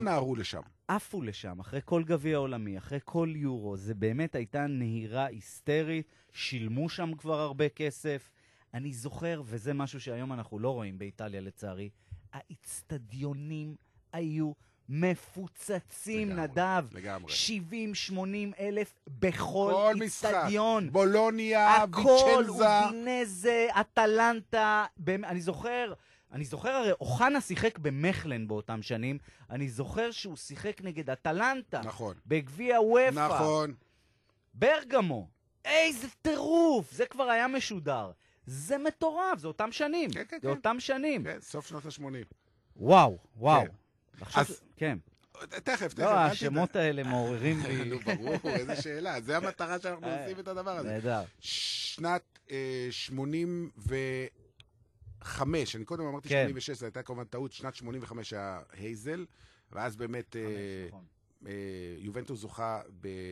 נערו לשם. עפו לשם, אחרי כל גביע עולמי, אחרי כל יורו, זה באמת הייתה נהירה היסטרית, שילמו שם כבר הרבה כסף. אני זוכר, וזה משהו שהיום אנחנו לא רואים באיטליה לצערי, האצטדיונים היו מפוצצים, לגמרי, נדב. לגמרי. 70-80 אלף בכל אצטדיון. בולוניה, הכל, ויצ'נזה. אודינזה, אטלנטה. אני זוכר הרי, אוחנה שיחק במכלן באותם שנים. אני זוכר שהוא שיחק נגד אטלנטה. נכון. בגביע וופא. נכון. ברגמו. איזה טירוף. זה כבר היה משודר. זה מטורף, זה אותם שנים. כן, כן, זה כן. אותם שנים. כן, סוף שנות ה-80. וואו, וואו. כן. עכשיו, אז- כן. תכף. לא, השמות האלה מעוררים לי. נו, ברור, איזה שאלה. זה המטרה שאנחנו עושים את הדבר הזה. נהדר. שנת 85, אני קודם אמרתי כן. 86, זו הייתה כמובן טעות, שנת 85 היה הייזל, ואז באמת נכון. יובנטוס זוכה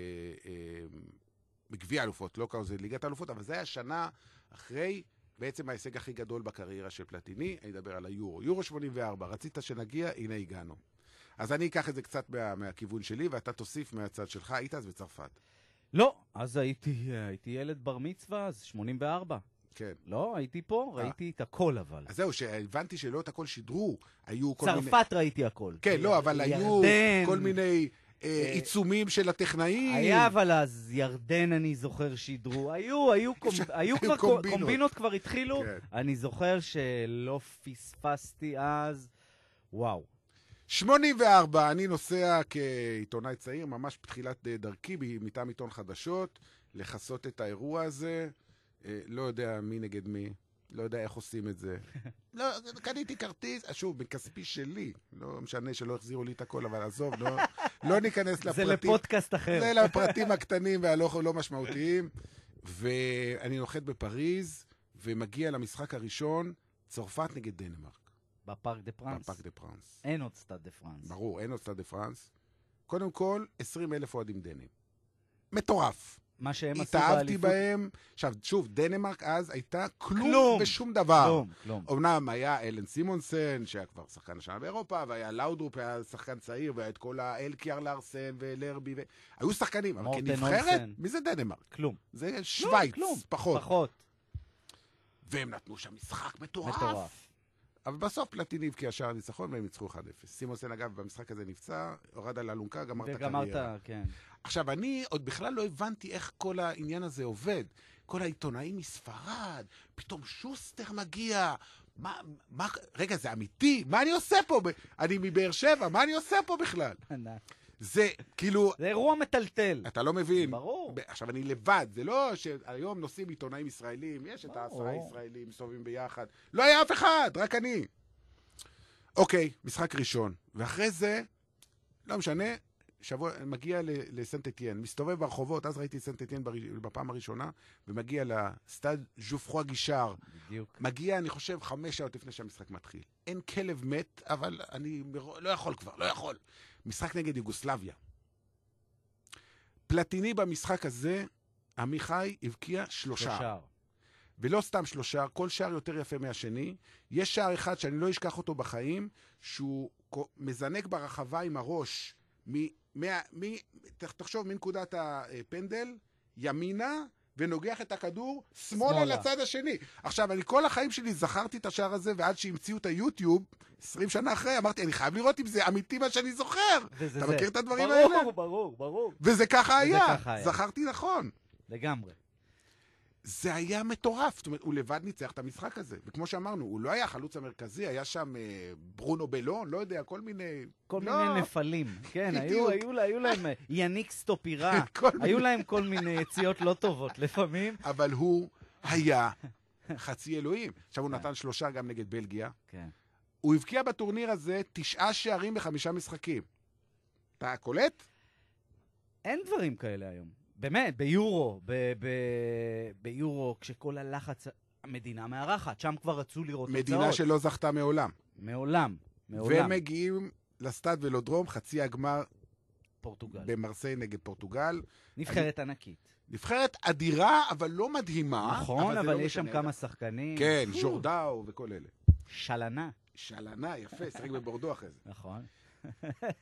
בגביע אלופות, לא כזה ליגת אלופות, אבל זה היה שנה אחרי בעצם ההישג הכי גדול בקריירה של פלטיני, אני אדבר על היורו. יורו 84, רצית שנגיע, הנה הגענו. אז אני אקח את זה קצת מהכיוון שלי, ואתה תוסיף מהצד שלך, היית אז בצרפת. לא, אז הייתי ילד בר מצווה, אז 84. כן. לא, הייתי פה, ראיתי את הכל אבל. אז זהו, שהבנתי שלא את הכל שידרו, היו כל מיני... צרפת ראיתי הכל. כן, לא, אבל היו ירדן. כל מיני עיצומים של הטכנאים. היה אבל אז ירדן אני זוכר שידרו, היו כבר קומבינות כבר התחילו, כן. אני זוכר שלא פספסתי אז, וואו. 84, אני נוסע כעיתונאי צעיר, ממש בתחילת דרכי, מטעם עיתון חדשות, לחסות את האירוע הזה. לא יודע מי נגד מי, לא יודע איך עושים את זה. לא, קניתי כרטיס, שוב, בכספי שלי. לא משנה שלא החזירו לי את הכל, אבל עזוב, לא ניכנס לפרטים. זה לפודקאסט אחר. זה לפרטים הקטנים והלא משמעותיים. ואני נוחת בפריז, ומגיע למשחק הראשון, צרפת נגד דנמרק. בפארק דה פרנס. בפארק דה פרנס. אין עוד סטאד דה פרנס. ברור, אין עוד סטאד דה פרנס. קודם כל, 20,000 אוהדים דנים. מטורף. מה שהם עשו התאהבתי בהם. עכשיו, שוב, דנמרק אז הייתה כלום ושום דבר. כלום. אמנם היה אלן סימונסן, שהיה כבר שחקן השנה באירופה, והיה לאודרופ, היה שחקן צעיר, והיה את כל האלקיאר לארסן ולרבי, היו שחקנים, אבל כנבחרת, מי זה דנמרק? כלום. זה שוויץ, פחות. והם נתנו שם משחק מטורף. אבל בסוף פלטיני הבקיע שער ניצחון והם ניצחו 1-0. סימונסן אגב במשחק הזה נפצע, הורד על אלונקה, גמר את הקריירה. כן. עכשיו אני עוד בכלל לא הבנתי איך כל העניין הזה עובד. כל העיתונאים מספרד, פתאום שוסטר מגיע. רגע, זה אמיתי? מה אני עושה פה? אני מבאר שבע, מה אני עושה פה בכלל? זה כאילו... זה אירוע מטלטל. אתה לא מבין. ברור. עכשיו אני לבד, זה לא שהיום נוסעים עיתונאים ישראלים, יש את 10 ישראלים, מסתובבים ביחד. לא היה אף אחד, רק אני. אוקיי, משחק ראשון. ואחרי זה, לא משנה, שבוע, מגיע לסנט אתיין, מסתובב ברחובות, אז ראיתי סנט אתיין בפעם הראשונה, ומגיע לסטאד ז'ופרוי גישר. בדיוק. מגיע, אני חושב, 5 שעות לפני שהמשחק מתחיל. אין כלב מת, אבל אני לא יכול כבר, לא יכול. משחק נגד יוגוסלביה. פלטיני במשחק הזה, עמיחי הבקיע 3. ולא סתם 3, כל שער יותר יפה מהשני. יש שער אחד שאני לא אשכח אותו בחיים, שהוא מזנק ברחבה עם הראש, תחשוב מנקודת הפנדל, ימינה, ונוגח את הכדור, שמאלה לצד השני. עכשיו, אני כל החיים שלי זכרתי את השער הזה, ועד שהמציאו את היוטיוב, 20 שנה אחרי, אמרתי, אני חייב לראות אם זה אמיתי מה שאני זוכר. אתה מכיר את הדברים האלה? ברור. וזה ככה היה. זכרתי נכון. לגמרי. זה היה מטורף. זאת אומרת, הוא לבד ניצח את המשחק הזה. וכמו שאמרנו, הוא לא היה החלוץ המרכזי, היה שם ברונו בלון, לא יודע, כל מיני נפלים. כן, היו להם יניק סטופירה. היו להם כל מיני יציאות לא טובות לפעמים. אבל הוא היה חצי אלוהים. עכשיו הוא נתן 3 גם נגד בלגיה. כן. הוא הבקיע בטורניר הזה 9 שערים ב5 משחקים. אתה קולט? אין דברים כאלה היום. באמת, ביורו, כשכל הלחץ, המדינה מארחת, שם כבר רצו לראות תוצאות. מדינה שלא זכתה מעולם. מעולם. והם מגיעים לסטאד ולודרום, חצי הגמר פורטוגל. במרסיי נגד פורטוגל. נבחרת ענקית. נבחרת אדירה, אבל לא מדהימה. נכון, אבל יש שם כמה שחקנים. כן, ז'ורדאו וכל אלה. שלנה, יפה, שחק בבורדו אחרי זה. נכון.